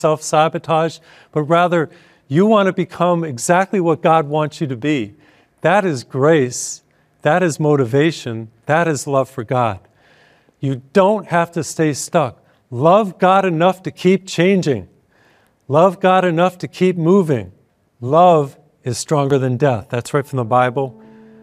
self-sabotage, but rather you want to become exactly what God wants you to be. That is grace. That is motivation. That is love for God. You don't have to stay stuck. Love God enough to keep changing. Love God enough to keep moving. Love is stronger than death. That's right from the Bible.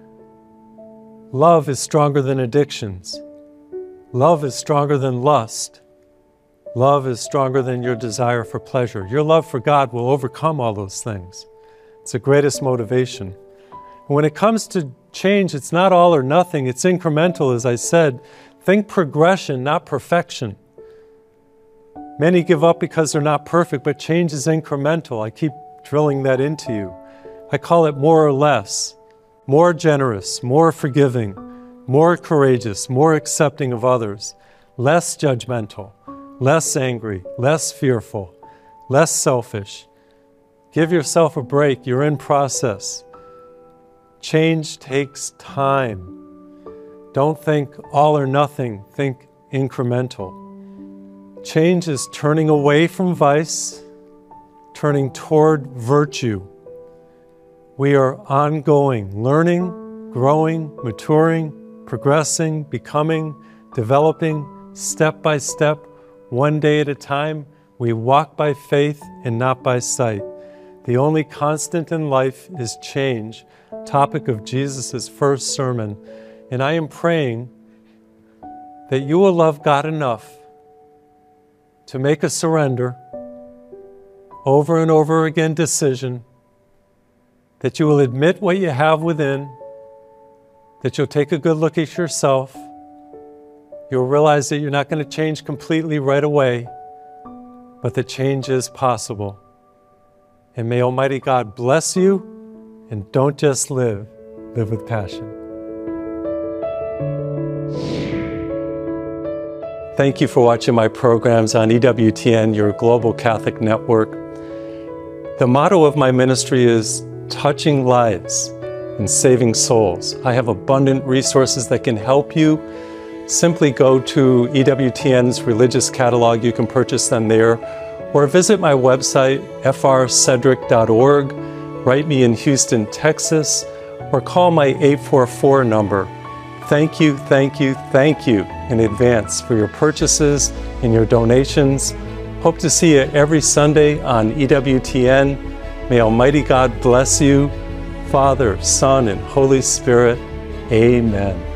Love is stronger than addictions. Love is stronger than lust. Love is stronger than your desire for pleasure. Your love for God will overcome all those things. It's the greatest motivation. When it comes to change, it's not all or nothing. It's incremental, as I said. Think progression, not perfection. Many give up because they're not perfect, but change is incremental. I keep drilling that into you. I call it more or less. More generous, more forgiving, more courageous, more accepting of others, less judgmental, less angry, less fearful, less selfish. Give yourself a break. You're in process. Change takes time. Don't think all or nothing. Think incremental. Change is turning away from vice, turning toward virtue. We are ongoing, learning, growing, maturing, progressing, becoming, developing, step by step, one day at a time. We walk by faith and not by sight. The only constant in life is change, topic of Jesus' first sermon. And I am praying that you will love God enough to make a surrender, over and over again decision, that you will admit what you have within, that you'll take a good look at yourself. You'll realize that you're not going to change completely right away, but that change is possible. And may Almighty God bless you, and don't just live with passion. Thank you for watching my programs on EWTN, your global Catholic network. The motto of my ministry is touching lives and saving souls. I have abundant resources that can help you. Simply go to EWTN's religious catalog. You can purchase them there, or visit my website, frcedric.org. Write me in Houston, Texas, or call my 844 number. Thank you, thank you, thank you in advance for your purchases and your donations. Hope to see you every Sunday on EWTN. May Almighty God bless you, Father, Son, and Holy Spirit. Amen.